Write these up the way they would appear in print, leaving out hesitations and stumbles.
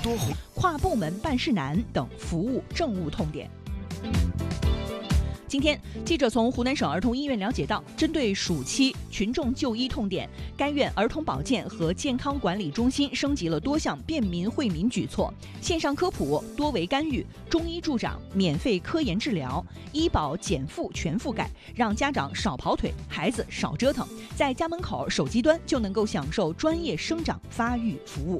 多红， 跨部门办事难等服务政务痛点。今天，记者从湖南省儿童医院了解到，针对暑期群众就医痛点，该院儿童保健和健康管理中心升级了多项便民惠民举措：线上科普、多维干预、中医助长、免费科研治疗、医保减负全覆盖，让家长少跑腿，孩子少折腾，在家门口手机端就能够享受专业生长发育服务。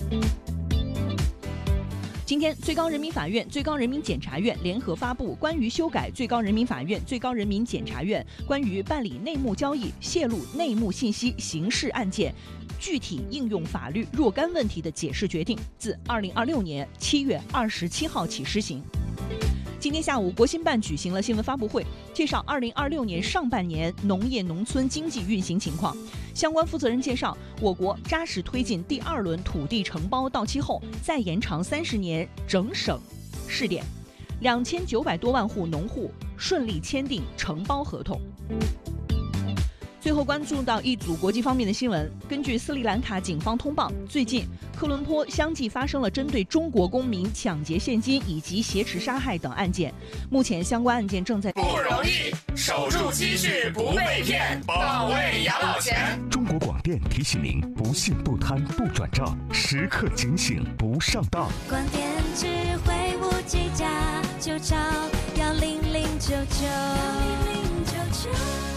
今天，最高人民法院、最高人民检察院联合发布关于修改最高人民法院、最高人民检察院关于办理内幕交易、泄露内幕信息刑事案件具体应用法律若干问题的解释决定，自2026年7月27号起施行。今天下午，国新办举行了新闻发布会，介绍2026年上半年农业农村经济运行情况。相关负责人介绍，我国扎实推进第2轮土地承包到期后再延长30年整省试点，2900多万户农户顺利签订承包合同。最后关注到一组国际方面的新闻。根据斯里兰卡警方通报，最近科伦坡相继发生了针对中国公民抢劫现金以及挟持杀害等案件。目前相关案件正在不容易，守住积蓄不被骗，保卫养老钱。 中国广电提醒您：不信不贪不转账，时刻警醒不上当。 广电智慧无计价，就找10099。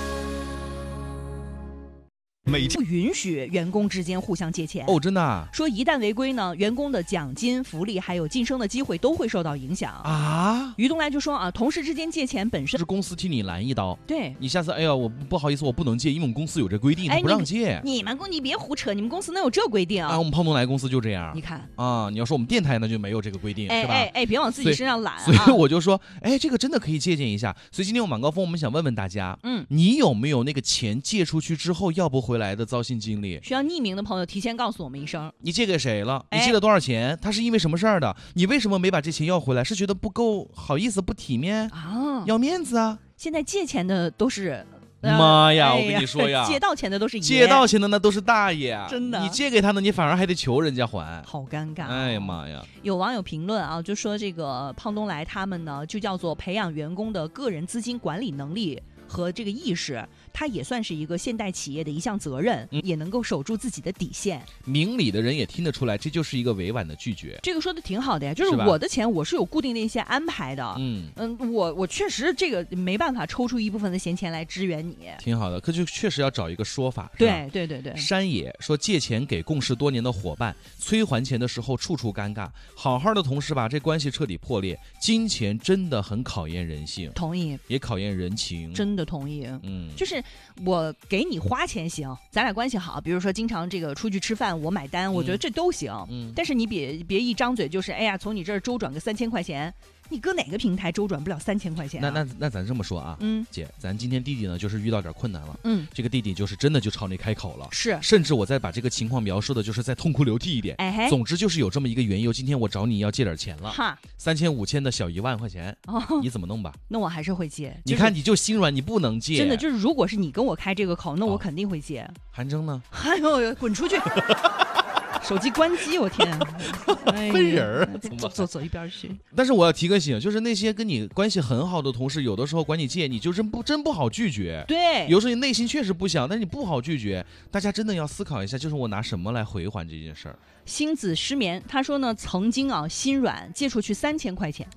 不允许员工之间互相借钱哦，真的啊？ 说一旦违规呢，员工的奖金、福利还有晋升的机会都会受到影响啊。 于东来就说啊，同事之间借钱本身是公司替你拦一刀， 对你下次哎呀，我不好意思，我不能借，因为我们公司有这规定，他不让借。 你别胡扯，你们公司能有这规定啊？我们胖东来公司就这样。 你看啊，你要说我们电台呢就没有这个规定，是吧？ 别往自己身上揽啊。 所以我就说，这个真的可以借鉴一下。所以今天晚高峰，我们想问问大家，你有没有那个钱借出去之后要不回来的糟心经历？ 需要匿名的朋友提前告诉我们一声， 你借给谁了？你借了多少钱？他是因为什么事儿的？你为什么没把这钱要回来？是觉得不够好意思、不体面啊？要面子啊？ 现在借钱的都是。 妈呀！我跟你说呀， 借到钱的都是爷， 借到钱的那都是大爷， 真的。 你借给他呢，你反而还得求人家还， 好尴尬。 哎呀妈呀！ 有网友评论啊，就说这个胖东来他们呢，就叫做培养员工的个人资金管理能力和这个意识，它也算是一个现代企业的一项责任，也能够守住自己的底线。 明理的人也听得出来，这就是一个委婉的拒绝。 这个说的挺好的呀，就是我的钱我是有固定的一些安排的。我确实这个没办法抽出一部分的闲钱来支援你， 挺好的。可就确实要找一个说法。 对。 山野说借钱给共事多年的伙伴，催还钱的时候处处尴尬，好好的同事吧，这关系彻底破裂。金钱真的很考验人性， 同意， 也考验人情， 真的同意。就是我给你花钱行，咱俩关系好，比如说经常这个出去吃饭我买单，我觉得这都行。但是你别一张嘴就是哎呀，从你这儿周转个3000块钱。你搁哪个平台周转不了3000块钱那咱这么说啊，姐，咱今天弟弟呢就是遇到点困难了，这个弟弟就是真的就朝你开口了， 是， 甚至我再把这个情况描述的就是再痛哭流涕一点，总之就是有这么一个缘由，今天我找你要借点钱了，3000、5000的小1万块钱，你怎么弄吧？ 那我还是会借， 你看你就心软，你不能借， 真的就是如果是你跟我开这个口，那我肯定会借。 韩征呢？ 哎呦，滚出去！手机关机，我天！ 分人儿， 走一边去。 但是我要提个醒，就是那些跟你关系很好的同事，有的时候管你借，你就真不好拒绝。 对， 有时候你内心确实不想，但是你不好拒绝。大家真的要思考一下，就是我拿什么来回还这件事儿。 星子失眠，他说呢，曾经心软借出去3000块钱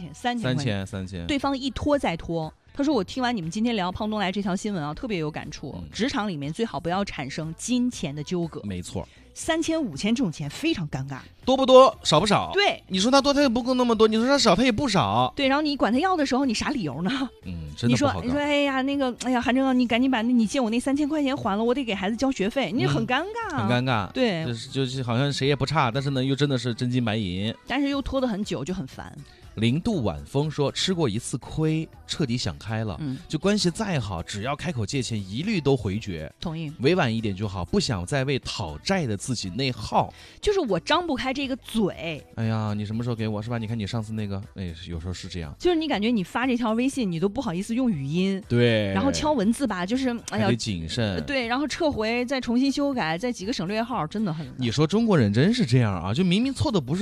，3000，对方一拖再拖。他说：“我听完你们今天聊胖东来这条新闻啊，特别有感触。职场里面最好不要产生金钱的纠葛。 没错 ，3000、5000这种钱非常尴尬， 多不多，少不少？ 对， 你说他多，他也不够那么多；你说他少，他也不少。 对，然后你管他要的时候，你啥理由呢？ 真的不好搞。 你说，哎呀，韩征啊，你赶紧把你借我那3000块钱还了，我得给孩子交学费，你很尴尬， 很尴尬。 对， 就是好像谁也不差，但是呢，又真的是真金白银， 但是又拖得很久，就很烦。” 0度晚风说，吃过一次亏，彻底想开了，就关系再好，只要开口借钱，一律都回绝。 同意， 委婉一点就好，不想再为讨债的自己内耗。 就是我张不开这个嘴。 哎呀，你什么时候给我是吧？你看你上次那个，有时候是这样。 就是你感觉你发这条微信，你都不好意思用语音， 对， 然后敲文字吧，就是哎呀， 得谨慎。 对，然后撤回，再重新修改，再几个省略号，真的很。 你说中国人真是这样啊？就明明错的不是。